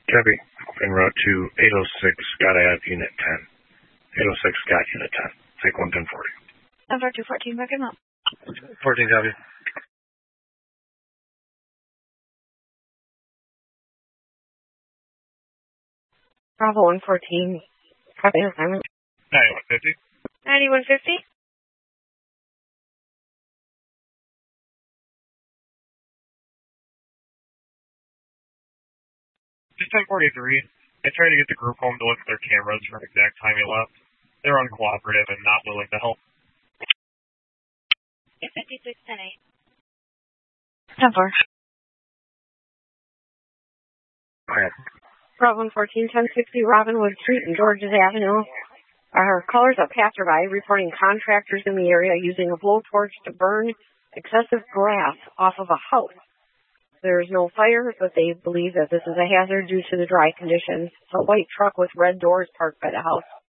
Debbie, en route to 806, gotta have Unit 10. 806 got Unit 10. Take 11040. Number 214, back him up. 14 Debbie. Bravo 114. Copy assignment. 9150. 9150? Just 1043. I tried to get the group home to look at their cameras for an exact time he left. They're uncooperative and not willing to help. 5610-8. 10-4. Bravo 114, 1060 Robinwood Street and Georges Avenue. Our callers are passerby reporting contractors in the area using a blowtorch to burn excessive grass off of a house. There is no fire, but they believe that this is a hazard due to the dry conditions. A white truck with red doors parked by the house.